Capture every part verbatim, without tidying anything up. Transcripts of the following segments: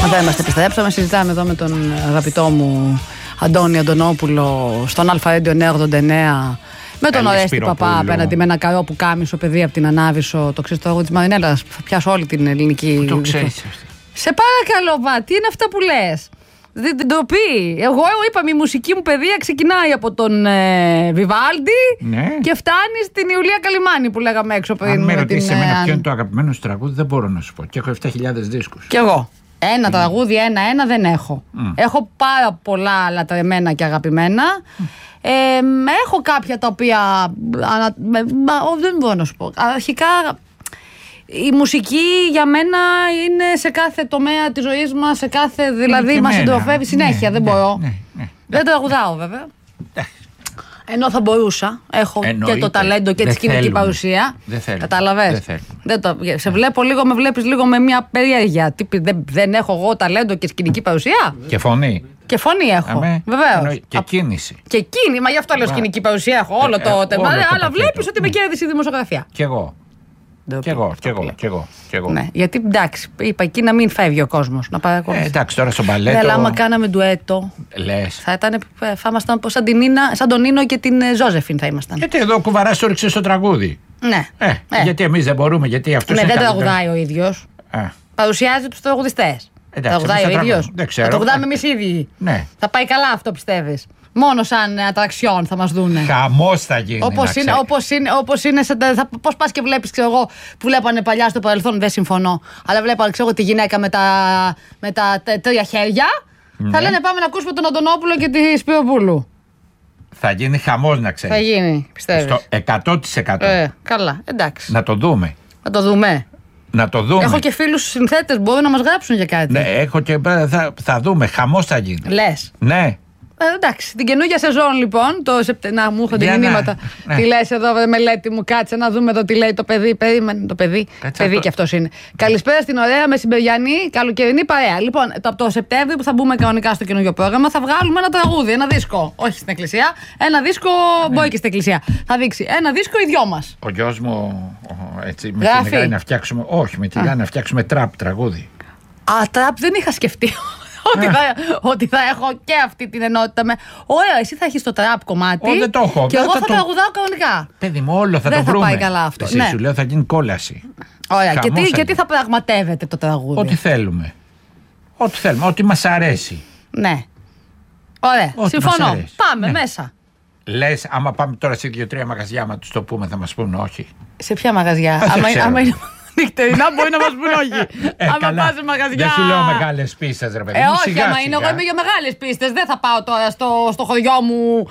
Εδώ είμαστε, επιστρέψαμε. Συζητάμε εδώ με τον αγαπητό μου Αντώνη Αντωνόπουλο στον Αλφα Radio νέα ογδόντα εννέα. Με τον Ορέστη Παπά απέναντι, με ένα καρό που κάμισο παιδί από την Ανάβησο. Το ξέρει το έργο τη Μαρινέλα. Θα πιάσω όλη την ελληνική. Το ξέρει. Σε παρακαλώ, Βα, τι είναι αυτά που λες? Δεν την ντροπή. Εγώ είπαμε η μουσική μου παιδεία ξεκινάει από τον ε, Βιβάλντι, ναι, και φτάνει στην Ιουλία Καλιμάνη που λέγαμε έξω πριν. Αν με ρωτήσεις την, εμένα ε, ποιο είναι το αγαπημένο σου τραγούδι, δεν μπορώ να σου πω. Και έχω επτά χιλιάδες δίσκους. Κι εγώ. Ένα mm. τραγούδι, ένα-ένα δεν έχω. Mm. Έχω πάρα πολλά λατρεμένα και αγαπημένα. Mm. Ε, έχω κάποια τα οποία. Ανα, με, μα, ό, δεν μπορώ να σου πω. Αρχικά. Η μουσική για μένα είναι σε κάθε τομέα της ζωής μας, σε κάθε, δηλαδή μας συντροφεύει συνέχεια, ναι, δεν ναι, μπορώ. Ναι, ναι, ναι. Δεν τραγουδάω βέβαια. Ναι. Ενώ θα μπορούσα, έχω εννοείται, και το ταλέντο και τη σκηνική παρουσία. Δεν θέλω. Κατάλαβες. Δεν δεν το, σε βλέπω λίγο, με βλέπεις λίγο με μια περιέργεια. Τι, δεν, δεν έχω εγώ ταλέντο και σκηνική παρουσία. Και φωνή. Και φωνή έχω. Βεβαίως. Και κίνηση. Και κίνηση, μα γι' αυτό λέω σκηνική παρουσία έχω. Όλο το θέμα. Αλλά βλέπεις ότι με κέρδισε η δημοσιογραφία. Κι εγώ. Κι εγώ, κι εγώ, κι εγώ, κι εγώ. Ναι, γιατί εντάξει, είπα εκεί να μην φεύγει ο κόσμος, να παρακολουθεί. Ε, εντάξει, τώρα στο μπαλέτο. Ναι, αλλά άμα κάναμε ντουέτο. Λες. Θα, ήταν, θα ήμασταν σαν, την Νίνα, σαν τον Νίνο και την Ζώζεφιν θα ήμασταν. Γιατί εδώ ο Κουβαράς όριξε στο τραγούδι. Ναι. Ε, ε. Γιατί εμείς δεν μπορούμε, γιατί αυτός ναι, είναι. Δεν τραγουδάει ο ίδιος. Ε. Παρουσιάζει τους τραγουδιστές. Τραγουδάει ο ίδιος. Δεν ξέρω. Θα τραγουδάμε εμείς οι ίδιοι. Ναι. Θα πάει καλά αυτό, πιστεύεις? Μόνο σαν ατραξιόν θα μας δούνε. Χαμός θα γίνει. Όπως είναι, όπως είναι, όπως είναι θα, πώς πας και βλέπεις, ξέρω εγώ, που βλέπανε παλιά στο παρελθόν, δεν συμφωνώ. Αλλά βλέπανε, ξέρω εγώ, τη γυναίκα με τα, με τα τρία χέρια. Ναι. Θα λένε πάμε να ακούσουμε τον Αντωνόπουλο και τη Σπυροπούλου. Θα γίνει χαμός, να ξέρεις. Θα γίνει, πιστεύεις? Στο εκατό τοις εκατό. Ε, καλά, εντάξει. Να το δούμε. Να το δούμε. Να το δούμε. Έχω και φίλους συνθέτες, μπορούν να μας γράψουν για κάτι. Ναι, έχω και. Θα, θα δούμε. Χαμός θα γίνει. Λες? Ναι. Ε, εντάξει, την καινούργια σεζόν λοιπόν, το Σεπτε... να μου έρχονται μηνύματα. Ναι. Τι λες εδώ, μελέτη μου, κάτσε να δούμε εδώ τι λέει το παιδί. Περίμενε το παιδί. Κάτσε παιδί το... κι αυτός είναι. Καλησπέρα στην ωραία μεσημεριανή, καλοκαιρινή παρέα. Λοιπόν, το, από το Σεπτέμβριο που θα μπούμε κανονικά στο καινούργιο πρόγραμμα, θα βγάλουμε ένα τραγούδι, ένα δίσκο. Όχι στην εκκλησία. Ένα δίσκο, ναι, μπορεί και στην εκκλησία. Θα δείξει ένα δίσκο οι δυο μας. Ο γιος μου, έτσι, με κυνηγάει να φτιάξουμε. Όχι, με κυνηγάει να φτιάξουμε τραπ τραγούδι. Α, τραπ δεν είχα σκεφτεί. Ότι θα, ότι θα έχω και αυτή την ενότητα με. Ωραία, εσύ θα έχεις το τραπ κομμάτι. Ω, δεν το έχω. Και εγώ θα, θα το... τραγουδάω κανονικά. Παιδί μου, όλο θα δεν το θα βρούμε. Δεν θα πάει καλά αυτό. Εσύ ναι. Σου λέω θα γίνει κόλαση. Ωραία, και τι, και τι θα πραγματεύεται το τραγούδι? Ό,τι θέλουμε. Ό,τι θέλουμε, ό,τι μας αρέσει. Ναι. Ωραία, ό,τι συμφωνώ. Πάμε, ναι, μέσα. Λες, άμα πάμε τώρα σε δύο-τρία μαγαζιά, μα τους το πούμε, θα μας πούν όχι. Σε ποια μαγαζιά? άμα είναι νυχτερινά μπορεί να μας πούν όχι. Ε, άμα πας σε μαγαζιά. Δεν σου λέω μεγάλες πίστες, ρε παιδί. Ε, όχι, σιγά, άμα είναι, εγώ είμαι για μεγάλες πίστες. Δεν θα πάω τώρα στο, στο χωριό μου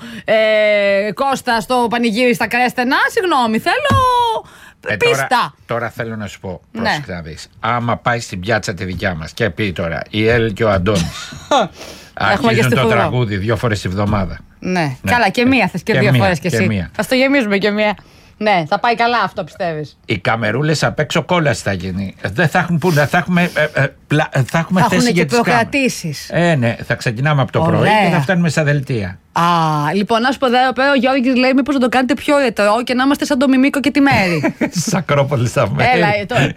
ε, Κώστα, στο πανηγύρι στα Κρέστενα. Συγγνώμη, θέλω ε, πίστα. Τώρα, τώρα θέλω να σου πω, πρόσεχε να δεις. Άμα πάει στην πιάτσα τη δικιά μας και πει τώρα η Ελ και ο Αντώνης αρχίζουν το τραγούδι δύο φορές τη βδομάδα. Ναι, καλά, και μία θες και δύο φορές κι εσύ. Θα στο γεμίζουμε και μία. Ναι, θα πάει καλά αυτό, πιστεύεις? Οι καμερούλες απ' έξω κόλαση θα γίνει. Δεν θα έχουν που, θα έχουμε, ε, ε, πλα, θα έχουμε θα θέση για τις προκρατήσεις. Ε, ναι, θα ξεκινάμε από το Ωραία. πρωί και θα φτάνουμε στα δελτία. Α, λοιπόν, να σου πω εδώ πέρα, ο Γιώργης λέει μήπως να το κάνετε πιο ρετρό και να είμαστε σαν το Μιμίκο και τη Μέρη. Στις Ακρόπολης θα πούμε. Έλα, ε, τώρα.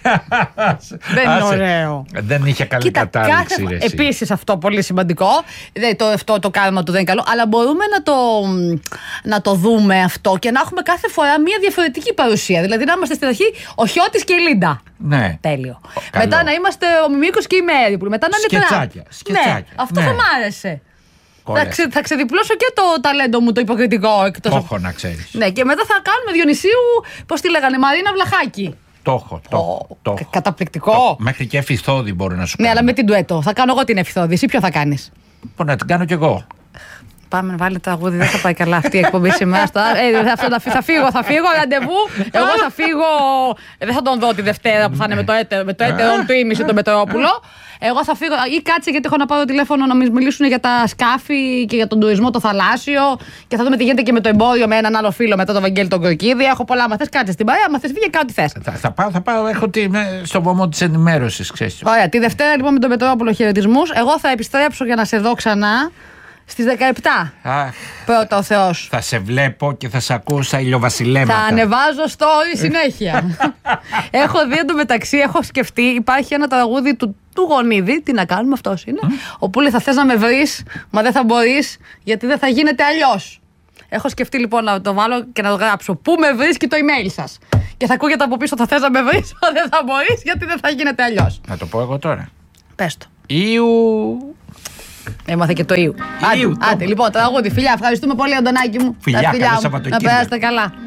Δεν είναι ωραίο. Δεν είχε καλή Κοίτα, κατάληξη. Κάθε... Επίσης αυτό πολύ σημαντικό. Το, αυτό το κάρμα του δεν είναι καλό. Αλλά μπορούμε να το, να το δούμε αυτό και να έχουμε κάθε φορά μια διαφορετική παρουσία. Δηλαδή να είμαστε στην αρχή ο Χιώτης και η Λίντα. Ναι. Τέλειο. Καλό. Μετά να είμαστε ο Μιμίκος και η Μέρη. Μετά να είναι σκετσάκια. Σκετσάκια. Ναι, αυτό ναι. θα μ' άρεσε. Θα, ξε, θα ξεδιπλώσω και το ταλέντο μου το υποκριτικό. Εκτός το έχω, να ξέρεις. Ναι, και μετά θα κάνουμε Διονυσίου, πώς τη λέγανε, Μαρίνα Βλαχάκη. Το έχω, το, oh, το καταπληκτικό. Το, μέχρι και εφηθόδη μπορώ να σου κάνω. Ναι, αλλά με την ντουέτο. Θα κάνω εγώ την εφηθόδη. Εσύ ποιο θα κάνεις? Μπορεί να την κάνω κι εγώ. Πάμε, βάλε τραγούδι, δεν θα πάει καλά αυτή η εκπομπή σήμερα. Ε, θα, θα φύγω, θα φύγω, ραντεβού. Εγώ θα φύγω. Ε, δεν θα τον δω τη Δευτέρα που θα είναι με το έτερο, με το έτερο του ήμιση τον Μετρόπουλο. Εγώ θα φύγω ή κάτσε γιατί έχω να πάρω τηλέφωνο να μιλήσουν για τα σκάφη και για τον τουρισμό το θαλάσσιο και θα δούμε τι γίνεται και με το εμπόριο με έναν άλλο φίλο μετά τον Βαγγέλη τον Κορκίδη. Έχω πολλά. Μα θες κάτσε στην παρέα, μα θες βγει και κάνω τι θες. Θα, θα πάω, θα πάω. Έχω τη, στο βωμό της ενημέρωσης, ξέρεις. Ωραία, τη Δευτέρα λοιπόν με τον Μετρόπουλο χαιρετισμούς. Εγώ θα επιστρέψω για να σε δω ξανά. Στις δεκαεπτά. Αχ, πρώτα ο Θεός. Θα σε βλέπω και θα σε ακούω στα ηλιοβασιλέματα. Θα ανεβάζω story συνέχεια. Έχω δει εντωμεταξύ, έχω σκεφτεί, υπάρχει ένα τραγούδι του, του Γονίδη, τι να κάνουμε, αυτός είναι, mm. όπου λέει θα θες να με βρεις, μα δεν θα μπορείς, γιατί δεν θα γίνεται αλλιώς. Έχω σκεφτεί λοιπόν να το βάλω και να το γράψω. Πού με βρίσκει το email σας. Και θα ακούγεται από πίσω, θα θες να με βρεις, μα δεν θα μπορείς, γιατί δεν θα γίνεται αλλιώς. Να το πω εγώ τώρα. Πες το. Ιου. Έμαθε και το Ιου. Άντε, άντε, λοιπόν, τραγούδι. Φιλιά, ευχαριστούμε πολύ, Αντωνάκη μου. Φιλιά, καλό Σαββατοκύριακο. Να περάσετε καλά.